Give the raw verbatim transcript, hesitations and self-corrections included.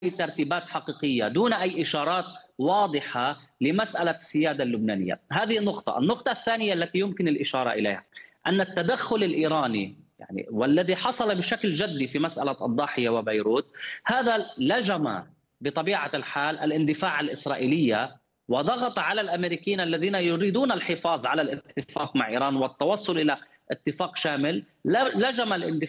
ترتيبات حقيقية، دون أي إشارات واضحة لمسألة السيادة اللبنانية. هذه النقطة. النقطة الثانية التي يمكن الإشارة إليها أن التدخل الإيراني يعني والذي حصل بشكل جدي في مسألة الضاحية وبيروت، هذا لجم بطبيعة الحال الاندفاع الإسرائيلية وضغط على الأمريكيين الذين يريدون الحفاظ على الاتفاق مع إيران والتوصل إلى اتفاق شامل. لجم الاندفاع